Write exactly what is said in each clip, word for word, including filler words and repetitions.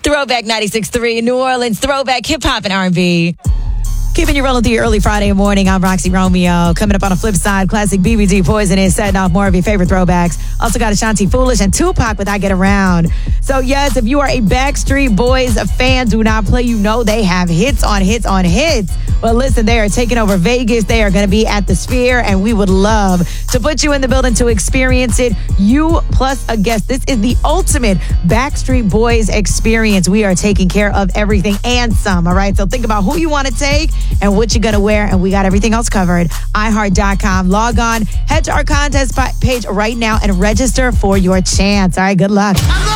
Throwback ninety-six point three, New Orleans, throwback hip-hop and R and B. Keeping you rolling through your early Friday morning. I'm Roxy Romeo. Coming up on the flip side, classic B B D Poison setting off more of your favorite throwbacks. Also got Ashanti Foolish and Tupac with I Get Around. So yes, if you are a Backstreet Boys fan, do not play. You know they have hits on hits on hits. But listen, they are taking over Vegas. They are going to be at the Sphere, and we would love to put you in the building to experience it. You plus a guest. This is the ultimate Backstreet Boys experience. We are taking care of everything and some, all right? So think about who you want to take and what you're going to wear, and we got everything else covered. i heart dot com. Log on, head to our contest page right now and register for your chance. All right, good luck.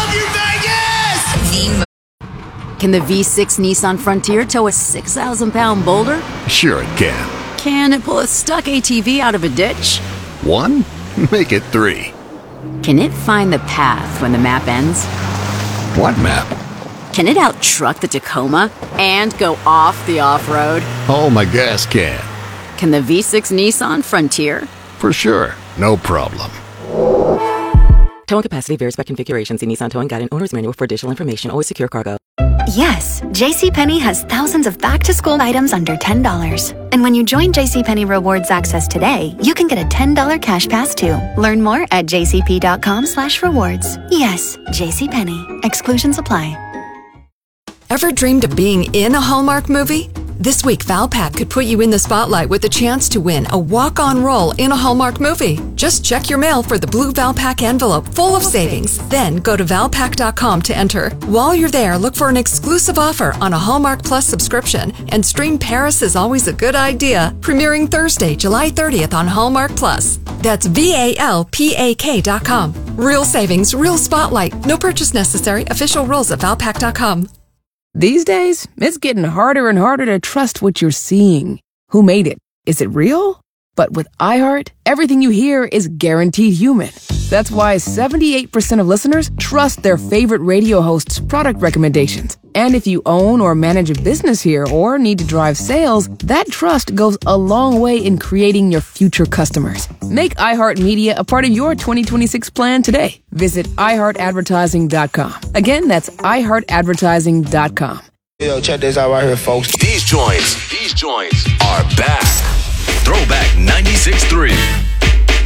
I love you, Vegas! Can the V six Nissan Frontier tow a six thousand pound boulder? Sure it can. Can it pull a stuck A T V out of a ditch? One? Make it three. Can it find the path when the map ends? What map? Can it out-truck the Tacoma and go off the off-road? Oh, my gas can. Can the V six Nissan Frontier? For sure. No problem. Towing capacity varies by configuration. See Nissan Towing Guide and Owner's Manual for additional information. Always secure cargo. Yes, JCPenney has thousands of back-to-school items under ten dollars. And when you join JCPenney Rewards Access today, you can get a ten dollars cash pass too. Learn more at jcp.com slash rewards. Yes, JCPenney. Exclusions apply. Ever dreamed of being in a Hallmark movie? This week, Valpak could put you in the spotlight with a chance to win a walk-on role in a Hallmark movie. Just check your mail for the blue Valpak envelope full of savings. Then go to valpak dot com to enter. While you're there, look for an exclusive offer on a Hallmark Plus subscription and stream Paris is Always a Good Idea, premiering Thursday, July thirtieth on Hallmark Plus. That's V A L P A K dot com. Real savings, real spotlight. No purchase necessary. Official rules at valpak dot com. These days, it's getting harder and harder to trust what you're seeing. Who made it? Is it real? But with iHeart, everything you hear is guaranteed human. That's why seventy-eight percent of listeners trust their favorite radio hosts' product recommendations. And if you own or manage a business here or need to drive sales, that trust goes a long way in creating your future customers. Make iHeartMedia a part of your twenty twenty-six plan today. Visit i heart advertising dot com. Again, that's i heart advertising dot com. Yo, check this out right here, folks. These joints, these joints are back. Throwback ninety-six point three.